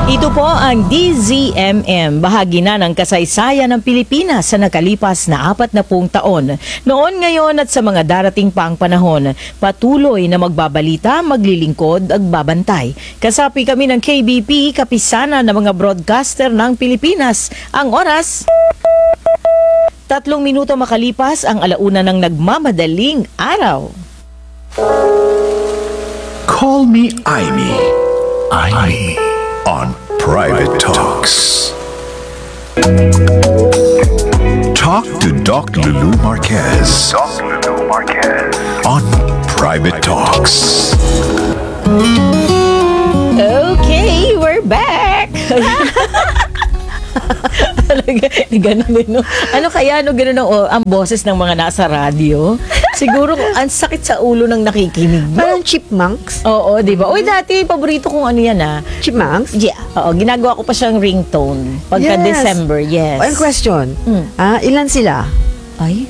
Ito po ang DZMM, bahagi na ng kasaysayan ng Pilipinas sa nakalipas na 40 taon. Noon, ngayon at sa mga darating pa ang panahon, patuloy na magbabalita, maglilingkod at babantay. Kasapi kami ng KBP, kapisana ng mga broadcaster ng Pilipinas. Ang oras, 3 minuto makalipas ang alauna ng nagmamadaling araw. Call me Aimee. Aimee on Private Talks. Talk to Doc Lulu Marquez. Doc Lulu Marquez on Private Talks. Okay, we're back! Talaga, ganun din, no? Ano kaya, no, ganun ang boses ng mga nasa radyo? Siguro, ang sakit sa ulo ng nakikinig. Parang chipmunks? Oo, di ba? Uy, dati, paborito kong ano yan, ha? Chipmunks? Yeah, oo, ginagawa ko pa siyang ringtone. Pagka-December, yes. Ang question, ilan sila? Ay?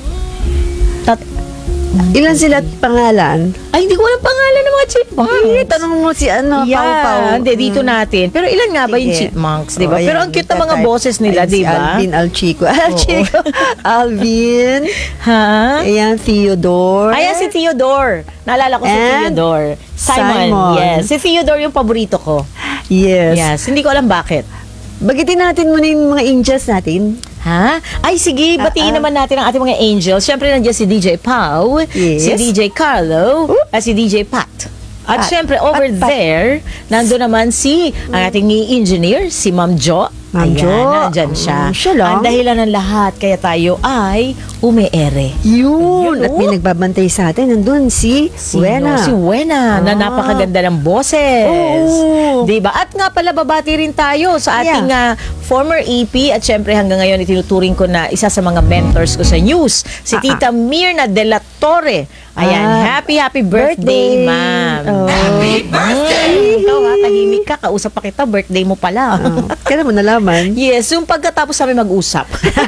Ilan sila at pangalan? Ay, hindi ko alam pangalan ng mga chipmunks. Tanong mo si Pau Pau. Hindi, dito natin. Pero ilan nga ba yung chipmunks, di ba? Oh, Pero ang cute na mga boses nila, di ba? Si Alvin Alchico. Alvin. Ha? Ayan, Theodore. Ayan, si Theodore. Naalala ko si And Theodore. Simon. Yes. Si Theodore yung paborito ko. Yes. Yes. Hindi ko alam bakit. Bagitin natin muna yung mga angels natin. Ha? Ay, sige. Batiin naman natin ang ating mga angels. Siyempre, nandiyan si DJ Pau, Yes. si DJ Carlo, at si DJ Pat. At siyempre, over there, nando naman si ang ating engineer, si Ma'am Jo. Ma'am Jo. Nandyan siya. Siya lang. Ang dahilan ng lahat, kaya tayo ay umeere. Yun. At may nagbabantay sa atin. Nandun si Wena. Si Wena, na napakaganda ng boses. Oo. Diba? At nga pala, babati rin tayo sa ating former EP at syempre hanggang ngayon itinuturing ko na isa sa mga mentors ko sa news, si Tita Mirna de la Torre. Ayan, happy birthday, ma'am. Oh. Happy birthday! Ikaw ha, tahimik ka, kausap pa kita, birthday mo pala. Kailan mo nalaman? Yes, yung pagkatapos kami mag-usap.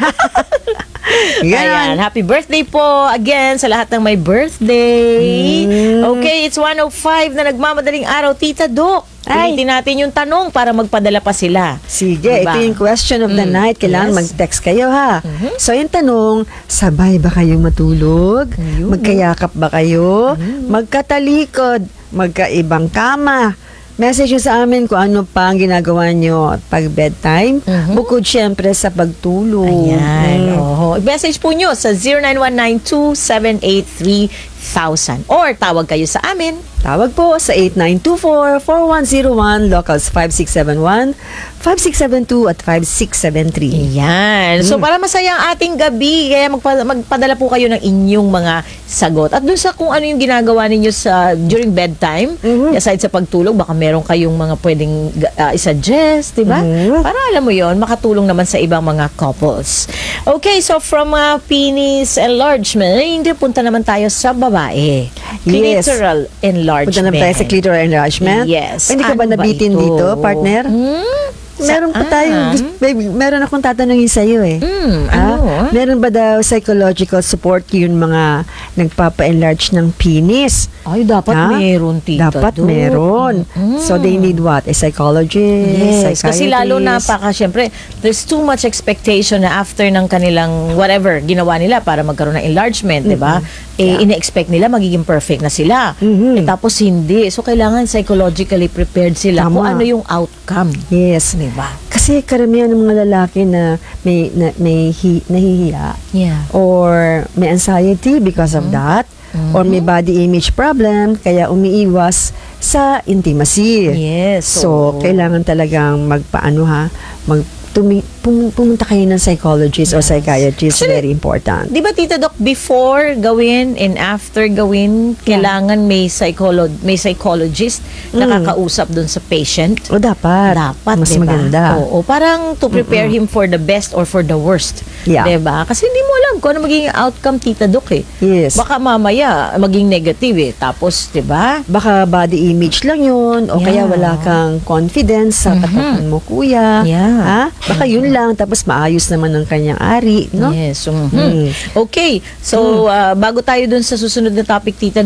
Ayan, happy birthday po again sa lahat ng may birthday. Okay, it's 1:05 na nagmamadaling araw, Tita Doc. Ulitin natin yung tanong para magpadala pa sila. Sige, diba? ito yung question of the night. Kailangan Yes. mag-text kayo, ha? So, yung tanong, sabay ba kayong matulog? Ayun. Magkayakap ba kayo? Magkatalikod? Magkaibang kama? Message nyo sa amin kung ano pa ang ginagawa nyo pag bedtime. Bukod syempre sa pagtulog. Ayan. Message po nyo sa 0912-783-1000 or tawag kayo sa amin. Tawag po sa 8924-4101, locals 5671, 5672 at 5673. Ayan. So, para masaya ang ating gabi, kaya magpadala po kayo ng inyong mga sagot. At dun sa kung ano yung ginagawa ninyo sa during bedtime, aside sa pagtulog, baka meron kayong mga pwedeng i-suggest, diba? Para alam mo yon, makatulong naman sa ibang mga couples. Okay, so from penis enlargement, hindi punta naman tayo sa babae. Yes. Clitoral enlargement. Punta naman tayo sa clitoral enlargement. Yes. Hindi ka ba Ano ba nabitin ito? dito, partner? Meron pa tayong, baby, meron akong tatanungin sa iyo eh. Ano? Meron ba daw psychological support yung mga nagpapa-enlarge ng penis? Ay, dapat meron, Tita Dapat Doc. meron. So they need what? A psychologist? Yes, kasi lalo na syempre, there's too much expectation na after ng kanilang whatever ginawa nila para magkaroon ng enlargement, di ba? Ine-expect nila magiging perfect na sila. Tapos hindi. So, kailangan psychologically prepared sila kung ano yung outcome. Yes. Di ba? Kasi karamihan ng mga lalaki na nahihiya Yeah. or may anxiety because of that, or may body image problem, kaya umiiwas sa intimacy. Yes. So, kailangan talagang pumunta kayo ng psychologist or psychiatrist. Actually, very important. Di ba, Tita Doc, before gawin and after gawin, kailangan may psychologist nakakausap dun sa patient? O dapat. Mas diba? maganda. Oo, parang to prepare him for the best or for the worst. Yeah. Diba? Kasi hindi mo alam kung ano magiging outcome, Tita Doc eh. Yes. Baka mamaya maging negative eh. Tapos, diba? Baka body image lang yun, o kaya wala kang confidence sa katawan mo, kuya. Yeah. Ha? Baka yun lang, tapos maayos naman ang kanyang ari, no? Yes. Okay. So, bago tayo dun sa susunod na topic, Tita Doc,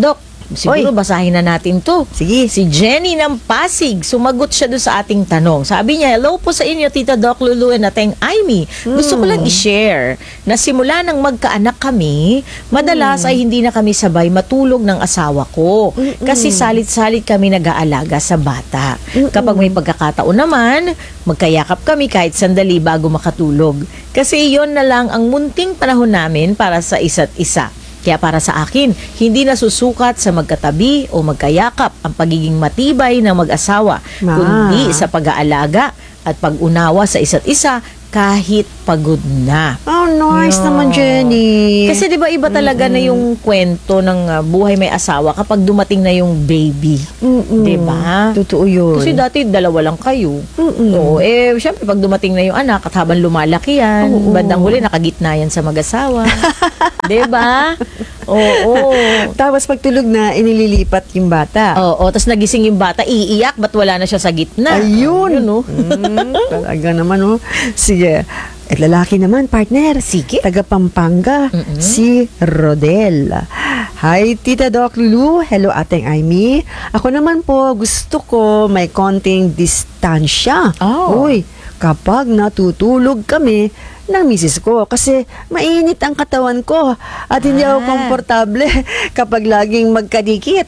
Siguro basahin na natin to. Sige. Si Jenny ng Pasig, sumagot siya doon sa ating tanong. Sabi niya, hello po sa inyo, Tita Doc Lulu and Ateng Aimee. Gusto ko lang i-share na simula nang magkaanak kami, madalas ay hindi na kami sabay matulog ng asawa ko. Kasi salit-salit kami nag-aalaga sa bata. Kapag may pagkakataon naman, magkayakap kami kahit sandali bago makatulog. Kasi yon na lang ang munting panahon namin para sa isa't isa. Kaya para sa akin, hindi na susukat sa magkatabi o magkayakap ang pagiging matibay ng mag-asawa, kundi sa pag-aalaga at pag-unawa sa isa't isa kahit pagod na. Oh, nice naman, Jenny. Kasi 'di ba iba talaga na yung kwento ng buhay may asawa kapag dumating na yung baby. 'Di ba? Totoo yun. Kasi dati dalawa lang kayo. Oo, syempre pag dumating na yung anak at habang lumalaki yan, bandang huli nakagitna yan sa mag-asawa. 'Di ba? Oo. Tapos pagtulog na, inililipat yung bata. Oo, tapos nagising yung bata, iiyak, ba't wala na siya sa gitna? Ayun. Oh. Talaga naman, oh. Sige. At lalaki naman, partner. Sige. Taga Pampanga, si Rodel. Hi, Tita Doc Lulu. Hello, Ateng Aimee. Ako naman po, gusto ko may konting distansya. Oh. Uy, kapag natutulog kami ng misis ko kasi mainit ang katawan ko at hindi ako komportable kapag laging magkadikit.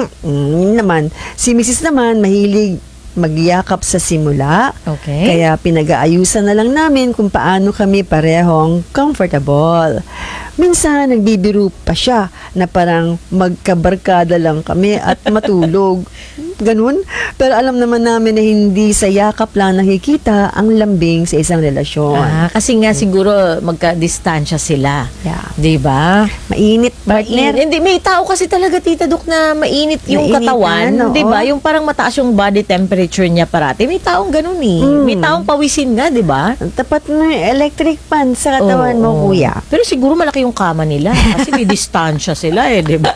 Naman, si misis naman mahilig magyakap sa simula. Okay. Kaya pinag-aayusan na lang namin kung paano kami parehong comfortable. Minsan, nagbibiro pa siya na parang magkabarkada lang kami at matulog. Ganun. Pero alam naman namin na hindi sa yakap lang nakikita ang lambing sa isang relasyon. Kasi nga siguro magka-distansya sila. Yeah. 'Di ba? Mainit, partner. Hindi, may tao kasi talaga, Tita Doc, na mainit yung Mainit katawan. yan, oo. 'Di ba? Yung parang mataas yung body temperature niya parati. May taong ganun eh. May taong pawisin nga, 'di ba? Tapat na yung electric fan sa katawan mo, Oo. kuya. Pero siguro malaki yung kama nila kasi may distansya sila eh, 'di ba?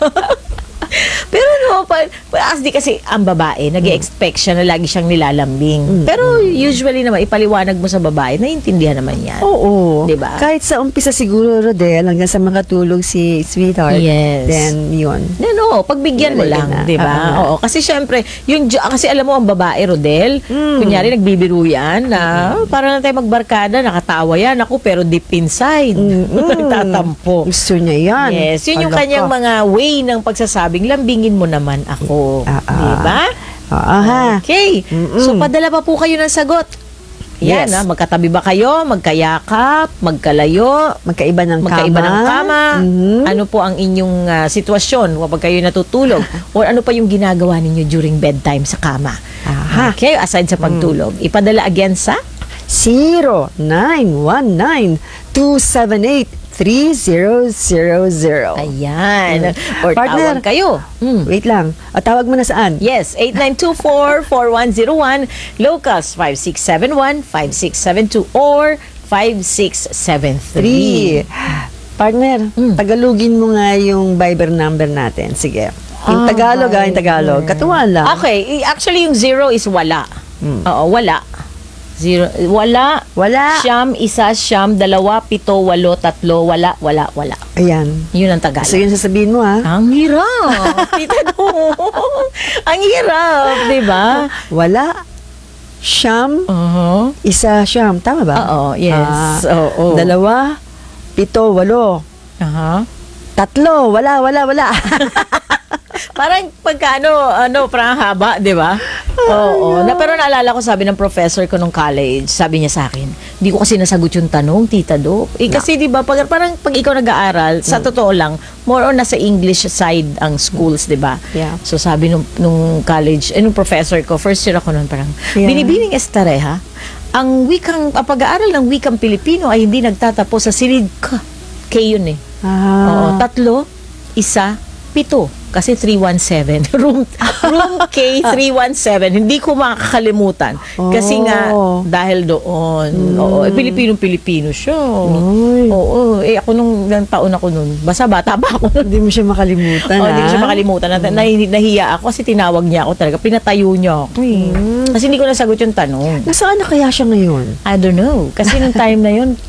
Pero no, as di kasi ang babae, nag-expect siya na lagi siyang nilalambing. Pero usually naman, ipaliwanag mo sa babae, naiintindihan naman yan. Oo. Diba? Kahit sa umpisa siguro, Rodel, hanggang sa makatulog si sweetheart. Yes. Then, yun. No, pagbigyan mo lang, Na. 'di ba? Oo, kasi syempre, kasi alam mo ang babae, Rodel, kunyari nagbibiro yan na para na tayo magbarkada, nakatawa yan ako pero deep inside, nagtatampo. Gusto niya yan. Yes, yun yung Alak kanyang ka. mga way ng pagsasabing, lambingin mo naman ako. Di ba? Ha? Okay. So, padala pa po kayo ng sagot. Yan, Yes. magkatabi ba kayo? Magkayakap? Magkalayo? Magkaiba ng Magkaiba ng kama? Mhm. Ano po ang inyong sitwasyon kapag kayo natutulog? Or ano pa yung ginagawa ninyo during bedtime sa kama? Aha. Okay, aside sa pagtulog. Ipadala again sa 0919-278-3000. Ayan. Or Partner. tawag kayo. Wait lang. Tawag mo na saan? Yes, 8924-4101, locals 5671-5672 or 5673. 3. Partner, Tagalogin mo nga yung Viber number natin. Sige. Yung Tagalog, yung Tagalog. Katuwaan lang. Okay, actually yung 0 is wala. Oo, wala. 0, wala. Wala. Siyam, isa, siyam, dalawa, pito, walo, tatlo, wala, wala, wala. Ayan. Yun ang Tagalog. So, yun sasabihin mo, ha? Ang hirap. Tita Dong. Ang hirap, di ba? Wala. Siyam. Uh-huh. Isa, siyam. Tama ba? Oo, yes. Oo. Dalawa. Pito, walo. Uh-huh. Tatlo. Wala. Parang pagka parang haba, di ba? Oo. Pero naalala ko, sabi ng professor ko nung college, sabi niya sa akin, hindi ko kasi nasagot yung tanong, Tita Doc. Kasi di ba, parang pag ikaw nag-aaral, sa totoo lang, more on nasa English side ang schools, di ba? Yeah. So sabi nung college, nung professor ko, first year ako nun, parang, binibining estareha, ang pag-aaral ng wikang Pilipino ay hindi nagtatapos sa silid ka. K yun eh. Oo, 3, 1, 7. Kasi 317. Room K 317. Hindi ko makakalimutan. Kasi nga, dahil doon. Oo, Pilipino siya. Oo. Ako nung taon ako nun. Basta bata pa ako nun. Hindi mo siya makalimutan, Hindi ko siya makalimutan. Nahiya ako kasi tinawag niya ako talaga. Pinatayo niya ako. Kasi hindi ko nasagot yung tanong. Nasaan na kaya siya ngayon? I don't know. Kasi nung time na yun,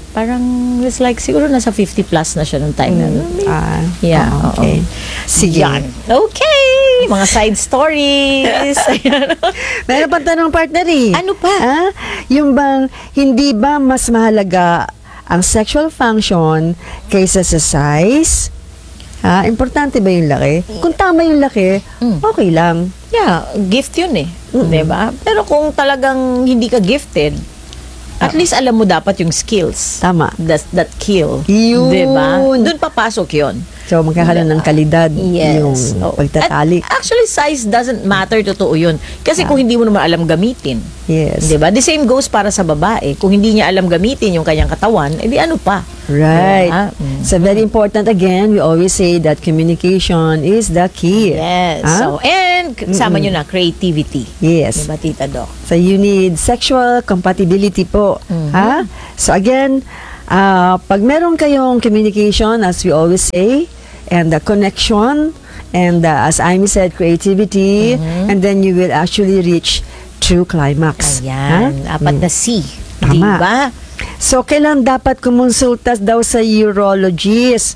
Parang it's like siguro nasa 50 plus na siya nung time na. Yeah, okay. oo. Sige. Yan. Okay, mga side stories. Ayan. Meron pang tanong, partner eh. Ano pa? Yung bang, hindi ba mas mahalaga ang sexual function kaysa sa size? Importante ba yung laki? Kung tama yung laki, okay lang. Yeah, gift yun eh. Diba? Pero kung talagang hindi ka gifted, at least alam mo dapat yung skills. Tama. That kill. Yun. Diba? Doon papasok yun. So, magkakaroon ng kalidad yung Oo. pagtatali. At actually, size doesn't matter. Totoo yun. Kasi kung hindi mo naman alam gamitin. Yes. Diba? The same goes para sa babae. Kung hindi niya alam gamitin yung kanyang katawan, edi ano pa? Right. Diba? So, very important again, we always say that communication is the key. Yes. So, and kasama nyo na creativity. Yes. Diba, Tita Doc? So, you need sexual compatibility po. So, again, pag meron kayong communication, as we always say, and the connection, and as Amy said, creativity, and then you will actually reach true climax. Ayan. Apat na C. Tama. Diba? So, kailan dapat kumonsulta daw sa urologist?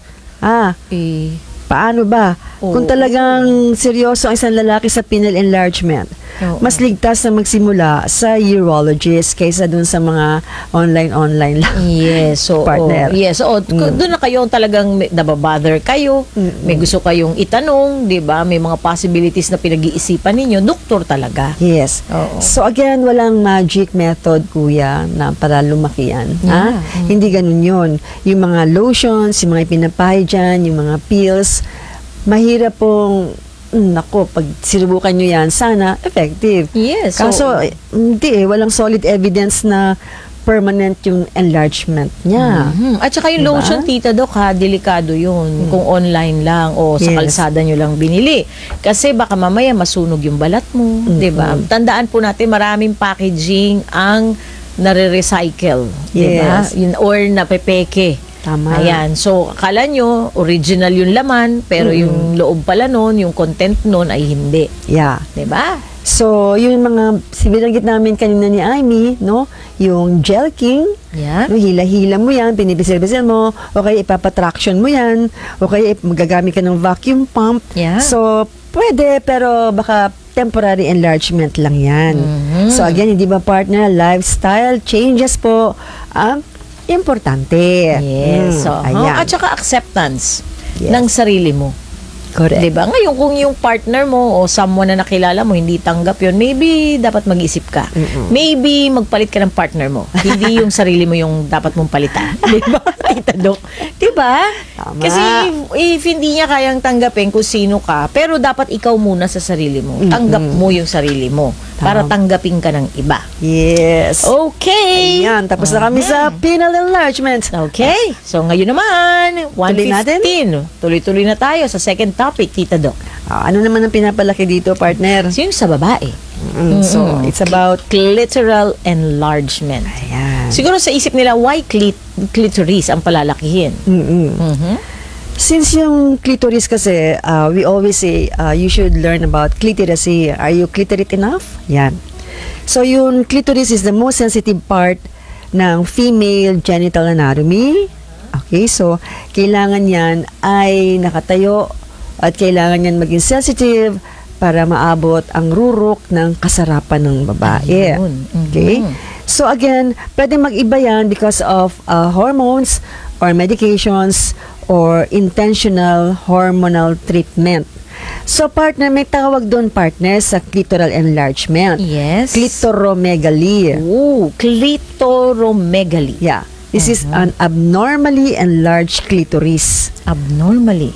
Paano ba? Kung talagang seryoso ang isang lalaki sa penile enlargement, mas ligtas na magsimula sa urologist kaysa dun sa mga online lang. Yes, so partner. Yes, so doon na kayo talagang nababother kayo, may gusto kayong itanong, 'di ba? May mga possibilities na pinag-iisipan ninyo, doktor talaga. Yes. Oo. So again, walang magic method, kuya, na para lumaki yan. Yeah. Hindi ganun yun. Yung mga lotions, yung mga pinapahay dyan, yung mga pills, mahirap pong pag sinubukan nyo yan, sana effective. Yes. Kaso, hindi walang solid evidence na permanent yung enlargement niya. At saka yung Diba? lotion, Tita Doc, delikado yun. Kung online lang o sa Yes. kalsada nyo lang binili. Kasi baka mamaya masunog yung balat mo. Diba? Tandaan po natin, maraming packaging ang nare-recycle. Diba? Yes. Yun, or napepeke. Tama. Ayan. So, akala nyo, original yung laman, pero yung loob pala nun, yung content nun ay hindi. Yeah. Diba? So, yung mga sinibanggit namin kanina ni Amy, no? Yung gel king, Yeah. no, hila-hila mo yan, pinipisil-pisil mo, o kaya ipapatraction mo yan, o kaya magagamit ka ng vacuum pump. Yeah. So, pwede, pero baka temporary enlargement lang yan. So, again, hindi ba partner, lifestyle changes po, importante. Yes. So, ayan. at saka acceptance Yes. ng sarili mo. Correct. Diba? Ngayon, kung yung partner mo o someone na nakilala mo, hindi tanggap yun, maybe dapat mag-isip ka. Maybe magpalit ka ng partner mo. Hindi yung sarili mo yung dapat mong palitan. Diba? Tita Doc? Diba? Tama. Kasi if hindi niya kayang tanggapin kung sino ka, pero dapat ikaw muna sa sarili mo. Tanggap mo yung sarili mo para tanggapin ka ng iba. Yes. Okay. Ayan, tapos na kami sa penile enlargement. Okay. So, ngayon naman, Tuloy natin? 1:15. Tuloy-tuloy na tayo sa second topic, Tita Doc. Ano naman ang pinapalaki dito, partner? So, yung sa babae. So, it's about clitoral enlargement. ayan. Siguro sa isip nila, why clitoris ang palalakihin? Since yung clitoris kasi, we always say, you should learn about clitoracy. Are you clitorate enough? Yan. So, yung clitoris is the most sensitive part ng female genital anatomy. Okay, so, kailangan yan ay nakatayo at kailangan yan maging sensitive para maabot ang rurok ng kasarapan ng babae. Ayun. Okay? So again, pwede mag-iba yan because of hormones or medications or intentional hormonal treatment. So partner, may tawag doon partner sa clitoral enlargement. Yes. Clitoromegaly. Ooh, clitoromegaly. Yeah. This is an abnormally enlarged clitoris. Abnormally.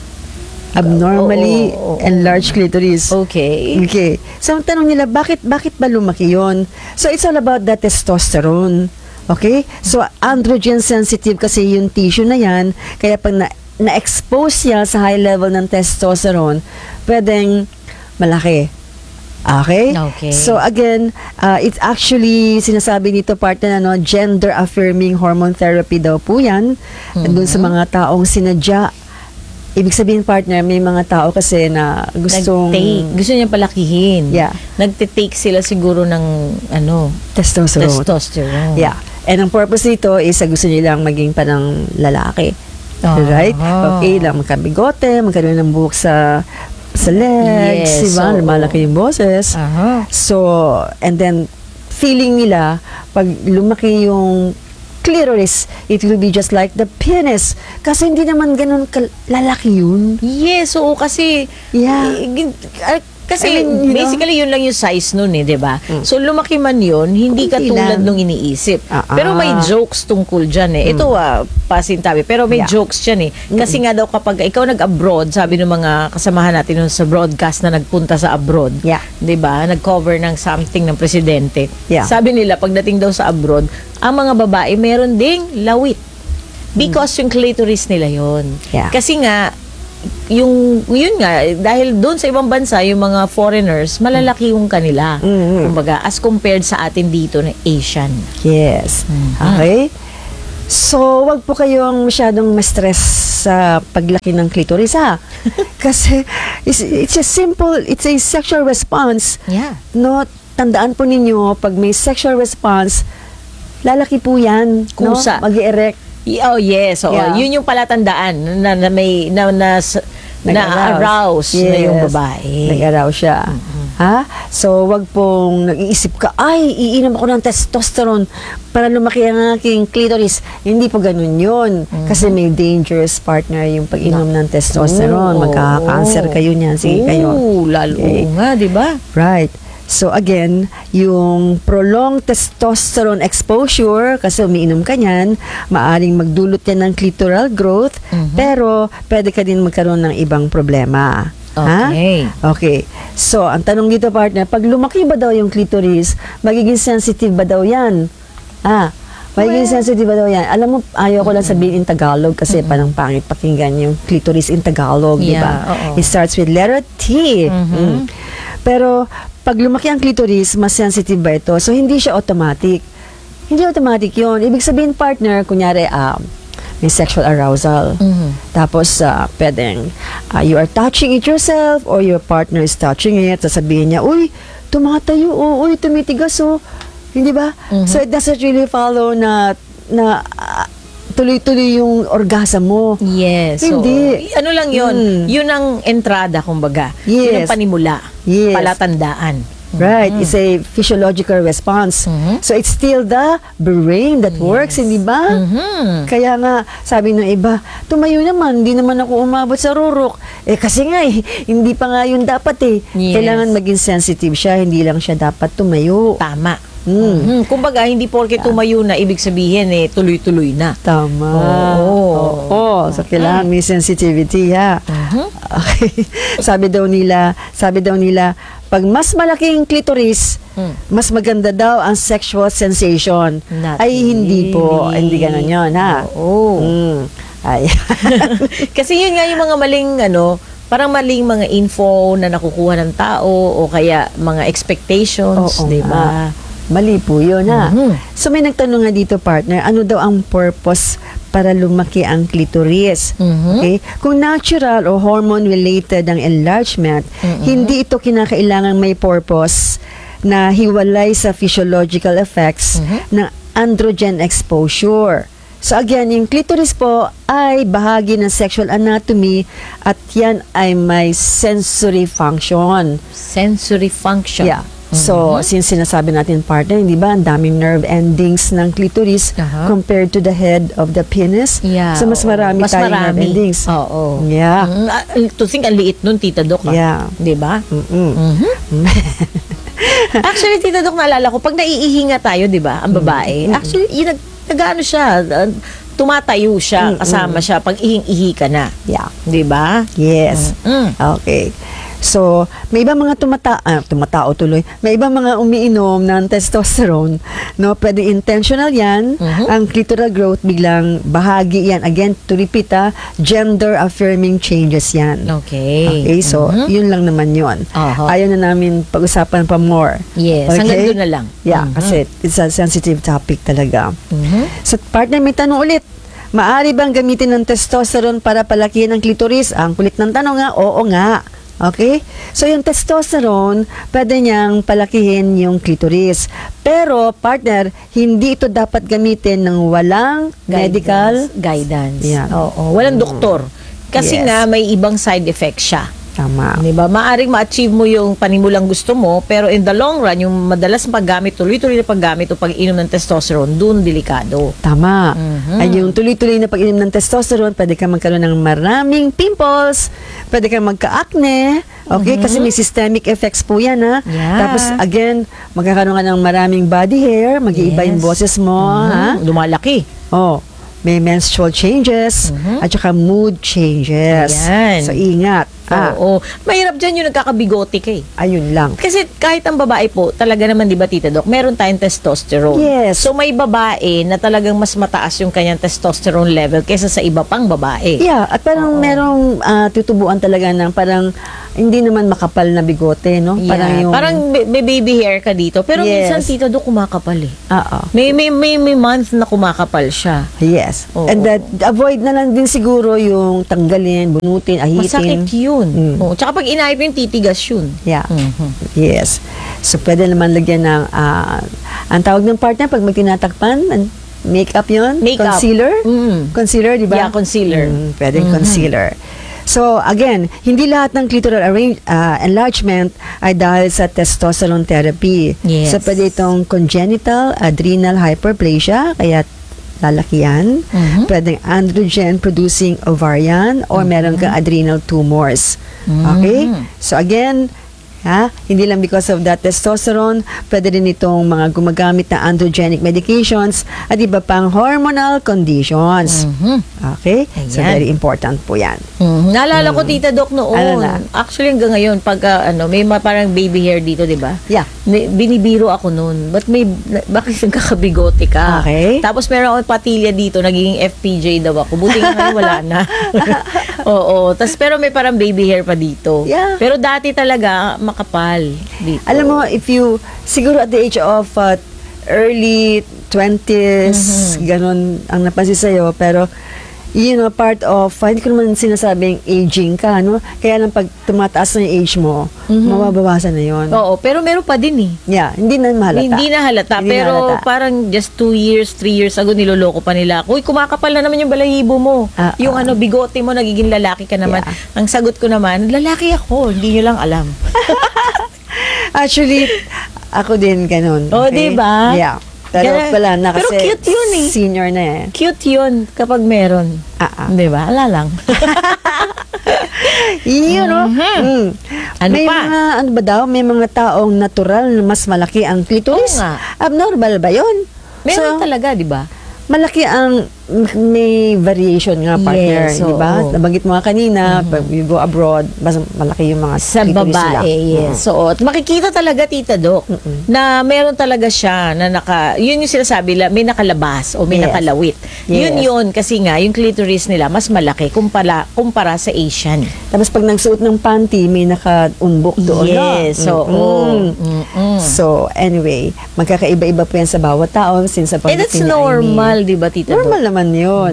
Abnormally Oo. enlarged clitoris. Okay. Okay. So, ang tanong nila, bakit ba lumaki yun? So, it's all about the testosterone. Okay? So, androgen sensitive kasi yung tissue na yan. Kaya pag na-expose siya sa high level ng testosterone, pwedeng malaki. Okay? Okay. So, again, it's actually, sinasabi nito partner, gender-affirming hormone therapy daw po yan. Doon sa mga taong sinadya. Ibig sabihin, partner, may mga tao kasi na gustong Gusto niya palakihin. Yeah. Nagtitake sila siguro ng testosterone. testosterone. Yeah. And ang purpose nito is gusto nilang maging parang lalaki. Ah. Right? Okay lang, magkabigote, magkaroon ng buhok sa legs, Yes, diba? oo. Malaki yung boses. Aha. So, and then, feeling nila, pag lumaki yung clitoris, it will be just like the penis. Kasi hindi naman ganun lalaki yun. Yes, oo, kasi Yeah. kasi I mean, you know? basically yun lang yung size nun diba? So lumaki man yun, hindi Kunti katulad lang. nung iniisip. Ah, Pero may ah. jokes tungkol dyan Ito pasintabi, pero may Yeah. jokes dyan Kasi nga daw kapag ikaw nag-abroad, sabi ng mga kasamahan natin nun sa broadcast na nagpunta sa abroad, Yeah. diba? Nag-cover ng something ng presidente. Yeah. Sabi nila, pagdating daw sa abroad, ang mga babae meron ding lawit. Because yung clitoris nila yon. Yeah. Kasi nga, yun nga, dahil doon sa ibang bansa, yung mga foreigners, malalaki yung kanila. Kumbaga, as compared sa atin dito na Asian. Yes. Okay? So, wag po kayong masyadong ma-stress sa paglaki ng clitoris, ha? Kasi, it's a sexual response. Yeah. No, tandaan po ninyo, pag may sexual response, lalaki po yan. Kusa. No? Mag-erect. Oh, yes. Oo. Yeah. Yun yung palatandaan na may na-arouse na yung babae. Nag-arouse siya. Ha? So, wag pong nag-iisip ka, ay, iinom ako ng testosterone para lumaki ang aking clitoris. Hindi po ganun yun. Kasi may dangerous partner yung pag-inom ng testosterone. Oo. Magkaka-cancer kayo niyan. Sige kayo. Lalo Okay. nga, di ba? Right. So again, yung prolonged testosterone exposure, kasi umiinom ka niyan, maaring magdulot yan ng clitoral growth, pero pwede ka din magkaroon ng ibang problema. Okay. Ha? Okay. So, ang tanong dito, partner, pag lumaki ba daw yung clitoris, magiging sensitive ba daw yan? Magiging sensitive ba daw yan? Alam mo, ayaw ko lang sabihin in Tagalog kasi parang pangit pakinggan yung clitoris in Tagalog, di Yeah, ba? oo. It starts with letter T. Pero, pag lumaki ang clitoris, mas sensitive ba ito? So, hindi siya automatic. Hindi automatic yun. Ibig sabihin, partner, kunyari, may sexual arousal. Tapos, pwedeng, you are touching it yourself or your partner is touching it. Sasabihin niya, uy, tumatayo, uy, tumitigas, Hindi ba? So, it doesn't really follow na tuloy-tuloy yung orgasm mo. Yes. Hindi. So, ano lang yun? Yun ang entrada, kumbaga. Yun Yes. ang panimula. Yes. Palatandaan. Right. It's a physiological response. So, it's still the brain that works, hindi ba? Kaya nga, sabi ng iba, tumayo naman, hindi naman ako umabot sa rurok. Kasi nga, hindi pa nga yun dapat Yes. Kailangan maging sensitive siya, hindi lang siya dapat tumayo. Tama. Kumbaga, hindi porke tumayo na, ibig sabihin, tuloy-tuloy na. Tama. Oo. So, kailangan may sensitivity, ha? Okay. Sabi daw nila, pag mas malaking clitoris, mas maganda daw ang sexual sensation. Not Ay, hindi po. really. Hindi ganun yun, ha? Oo. Ay. Kasi yun nga yung mga maling, parang maling mga info na nakukuha ng tao o kaya mga expectations, Oo di ba? nga. Mali po yun, ha? So, may nagtanong nga dito, partner, ano daw ang purpose para lumaki ang clitoris? Okay? Kung natural o hormone-related ang enlargement, hindi ito kinakailangan may purpose na hiwalay sa physiological effects ng androgen exposure. So again, yung clitoris po ay bahagi ng sexual anatomy at yan ay may sensory function. Sensory function. Yeah. So, since sinasabi natin, partner, hindi ba, ang daming nerve endings ng clitoris compared to the head of the penis. Yeah, So, mas marami tayong nerve endings. Oo. Yeah. To think, ang liit nun, Tita Doc. Yeah. Di ba? Actually, Tita Doc, naalala ko, pag naiihinga tayo, di ba, ang babae, actually, yun, nag-ano siya, tumatayo siya, kasama siya, pag ihing-ihi ka na. Yeah. Di ba? Yes. Okay. So, may iba mga tumatao tuloy. May iba mga umiinom ng testosterone, no? Pwede intentional 'yan. Ang clitoral growth biglang bahagi 'yan. Again, to repeat, gender affirming changes 'yan. Okay. Okay, so yun lang naman 'yon. Ayaw na namin pag-usapan pa more. Yes, hanggang doon na lang. Yeah, kasi it's a sensitive topic talaga. So, partner, may tanong ulit. Maari bang gamitin ng testosterone para palakihin ang clitoris? Ang kulit ng tanong nga, oo nga. Okay? So, yung testosterone, pwede niyang palakihin yung clitoris. Pero, partner, hindi ito dapat gamitin ng walang medical. Guidance. Yan. Oo. Walang doktor. Kasi Yes. nga, may ibang side effect siya. Tama. Diba? Maaring ma-achieve mo yung panimulang gusto mo, pero in the long run, yung madalas paggamit, tuloy-tuloy na paggamit o pag-inom ng testosterone, dun delikado. Tama. Ay yung tuloy-tuloy na pag-inom ng testosterone, pwede kang magkaroon ng maraming pimples, pwede kang magka-acne, okay? Kasi may systemic effects po yan, ha? Yeah. Tapos, again, magkakaroon ka ng maraming body hair, mag-iiba yung Yes. boses mo, ha? Lumalaki. Oh, may menstrual changes, at saka mood changes. Ayan. So, ingat. Oo. Mahirap dyan yung nagkakabigote ka eh. Ayun lang. Kasi kahit ang babae po, talaga naman, di ba, Tita Doc, meron tayong testosterone. Yes. So may babae na talagang mas mataas yung kanyang testosterone level kaysa sa iba pang babae. Yeah, at parang merong tutubuan talaga ng parang hindi naman makapal na bigote, no? Yeah. Parang yung... may baby hair ka dito. Pero Yes. minsan, Tita Doc, kumakapal eh. Oo. May month na kumakapal siya. Yes. Oo. And that, avoid na lang din siguro yung tanggalin, bunutin, ahitin. Masakit yun. Mm. Oo. Tsaka pag inahit mo yung titigas yun. Yeah. Mhm. Yes. So, pwede naman lagyan ng, ang tawag ng partner pag may tinatakpan, makeup yun? Makeup. Concealer? Mm. Concealer, di ba? Yeah, concealer. Pwedeng concealer. So, again, hindi lahat ng clitoral enlargement ay dahil sa testosterone therapy. Yes. So, pwede itong congenital adrenal hyperplasia, kaya lalaki yan. Pwedeng androgen-producing ovarian or meron kang adrenal tumors. Okay? So, again, hindi lang because of that testosterone, pwede rin itong mga gumagamit na androgenic medications at iba pang hormonal conditions. Okay? So, Ayan. very important po yan. Naalala ko, Tita Doc, noon. Ano na? Actually, hanggang ngayon, pag may parang baby hair dito, di ba? Yeah. Binibiro ako noon. Bakit nagkakabigote ka? Okay. Tapos meron akong patilya dito, nagiging FPJ daw ako. Buti nga ngayon, wala na. Oo. Tapos pero may parang baby hair pa dito. Yeah. Pero dati talaga, makapal dito. Alam mo, if you, siguro at the age of early 20s, ganun ang napansin sa'yo, pero, part of, hindi ko naman sinasabing aging ka, no? Kaya lang pag tumataas na yung age mo, mababawasan na yun. Oo, pero meron pa din eh. Yeah, hindi na mahalata. Hindi na halata. Hindi na Pero halata. parang just 2 years, 3 years ago, niloloko pa nila ako. Uy, kumakapal na naman yung balahibo mo. Yung bigote mo, nagiging lalaki ka naman. Yeah. Ang sagot ko naman, lalaki ako. Hindi nyo lang alam. Actually, ako din ganun. Oh, diba? Yeah. Pero Kaya- pala na kasi pero cute yun eh. senior na eh. Cute yun kapag meron. Di ba? Ala lang. Yun, no? Ano may pa? mga, ano ba daw, may mga taong natural na mas malaki ang clitoris. Oo nga. Abnormal ba yun? Meron So, talaga, di ba? malaki ang may variation nga partner, Yes, di ba? oo. Nabanggit mo nga kanina, pag you go abroad, mas malaki yung mga Sa clitoris nila. babae, yes. So, at makikita talaga, Tita Doc, na meron talaga siya na yun yung sinasabi, may nakalabas o may Yes. nakalawit. Yes. Yun, kasi nga, yung clitoris nila mas malaki kumpara sa Asian. Tapos pag nagsuot ng panty, may naka-unbok doon. Yes, no? oo. So, anyway, magkakaiba-iba po yan sa bawat tao. Since sa That's normal, di ba, Tita Doc? Normal naman yun.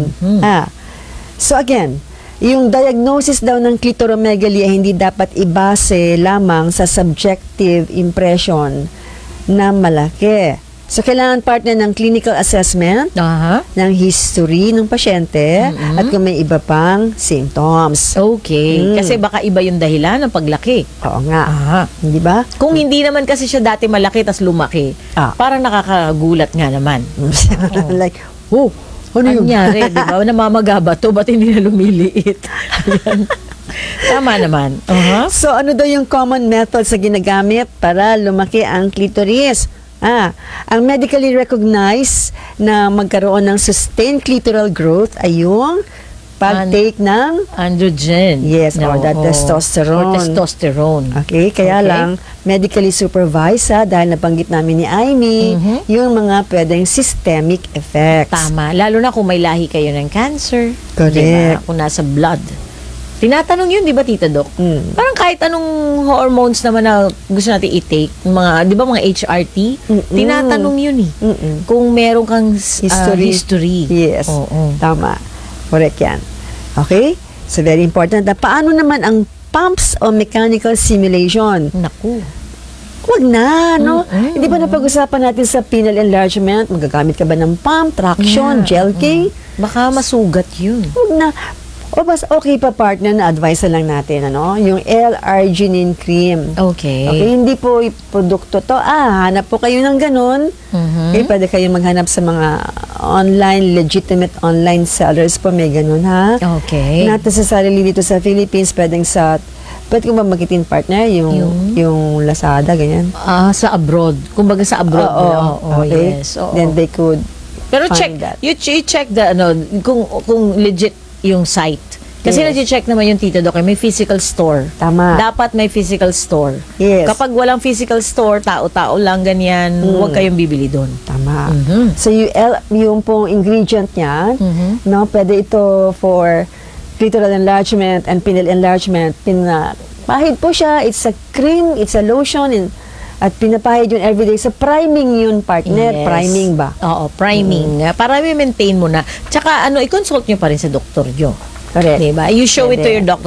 So again, yung diagnosis daw ng clitoromegaly ay hindi dapat ibase lamang sa subjective impression na malaki. So, kailangan partner ng clinical assessment, Aha. ng history ng pasyente, at kung may iba pang symptoms. Okay. Kasi baka iba yung dahilan ng paglaki. Oo nga. Aha. Di ba? Kung hindi naman kasi siya dati malaki tas lumaki, parang nakakagulat nga naman. Like, oh, ano Ano yun? nangyari, di ba? Namamaga ba to? Ba't hindi na lumiliit? Ayan. Tama naman. So, ano daw yung common method sa ginagamit para lumaki ang clitoris? Ang medically recognized na magkaroon ng sustained clitoral growth ay yung pag-take ng Androgen. Yes, or that testosterone. Or testosterone. Okay, kaya Okay. lang medically supervised dahil nabanggit namin ni Aimee yung mga pwedeng systemic effects. Tama. Lalo na kung may lahi kayo ng cancer. Correct. Diba? Kung nasa blood. Tinatanong yun, di ba, Tita Doc? Parang kahit anong hormones naman na gusto natin i-take, mga, di ba, mga HRT, tinatanong yun eh. Kung meron kang history. Yes. Oo. Tama. Correct yan. Okay? So, very important. Paano naman ang pumps o mechanical simulation. Naku. Wag na, no? Hindi ba napag-usapan natin sa penile enlargement? Magagamit ka ba ng pump, traction, Gelking? Baka masugat yun. Wag na. O bas, okay pa partner na advice na lang natin, ano? Yung L-arginine cream. Okay. Okay, hindi po produkto to. Hanap po kayo ng ganun. Okay, pwede kayo maghanap sa mga legitimate online sellers po, may ganun, ha? Okay. Not necessarily dito sa Philippines, pwede ko ba magitin partner, yung Lazada, ganyan? Sa abroad. Kumbaga sa abroad. Okay. Yes. Oo. Then they could Pero find check, that. you check the, kung legit yung site. Kasi Yes. nag-check naman yung Tito Doc, may physical store. Tama. Dapat may physical store. Yes. Kapag walang physical store, tao-tao lang ganyan, huwag kayong bibili doon. Tama. So, yung pong ingredient niya, no, pwede ito for clitoral enlargement and penile enlargement. Pahid po siya. It's a cream, it's a lotion, at pinapahid yun everyday. So, priming yun, partner. Yes. Priming ba? Oo, priming. Para i-maintain mo na. Tsaka, i-consult nyo pa rin sa doktor nyo. Correct. Diba? You show it to Pwede. your doctor.